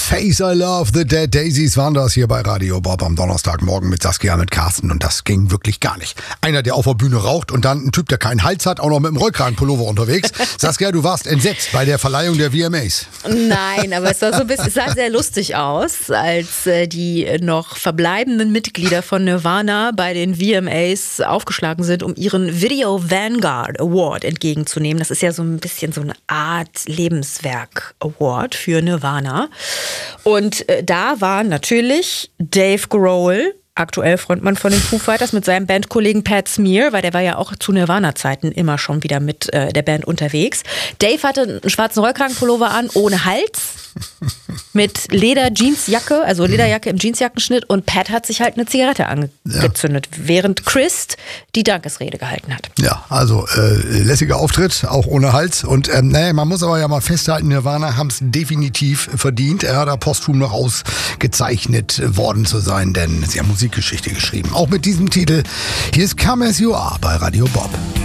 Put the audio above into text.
Face I Love, The Dead Daisies waren das hier bei Radio Bob am Donnerstagmorgen mit Saskia, mit Carsten und das ging wirklich gar nicht. Einer, der auf der Bühne raucht und dann ein Typ, der keinen Hals hat, auch noch mit dem Rollkragenpullover unterwegs. Saskia, du warst entsetzt bei der Verleihung der VMAs. Nein, aber es sah sehr lustig aus, als die noch verbleibenden Mitglieder von Nirvana bei den VMAs aufgeschlagen sind, um ihren Video Vanguard Award entgegenzunehmen. Das ist ja so ein bisschen so eine Art Lebenswerk Award für Nirvana. Und da war natürlich Dave Grohl, aktuell Frontmann von den Foo Fighters, mit seinem Bandkollegen Pat Smear, weil der war ja auch zu Nirvana-Zeiten immer schon wieder mit der Band unterwegs. Dave hatte einen schwarzen Rollkragenpullover an, ohne Hals, mit Leder-Jeansjacke, also Lederjacke im Jeansjackenschnitt, und Pat hat sich halt eine Zigarette angezündet, während Chris die Dankesrede gehalten hat. Ja, also lässiger Auftritt, auch ohne Hals. Und man muss aber ja mal festhalten, Nirvana haben es definitiv verdient, da posthum noch ausgezeichnet worden zu sein, denn sie haben Musikgeschichte geschrieben. Auch mit diesem Titel. Hier ist Come As You Are bei Radio Bob.